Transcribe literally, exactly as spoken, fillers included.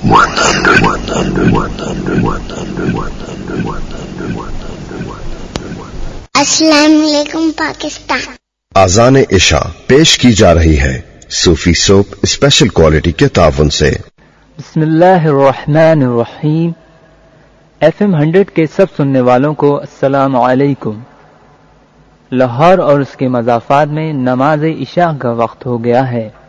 अस्सलाम वालेकुम पाकिस्तान। आज़ान इशा पेश की जा रही है सूफी सोप स्पेशल क्वालिटी के ताउन से। बिस्मिल्लाहिर्रहमानिर्रहीम। एफएम हंड्रेड के सब सुनने वालों को अस्सलाम वालेकुम। लाहौर और उसके मज़ाफ़ात में नमाज इशा का वक्त हो गया है।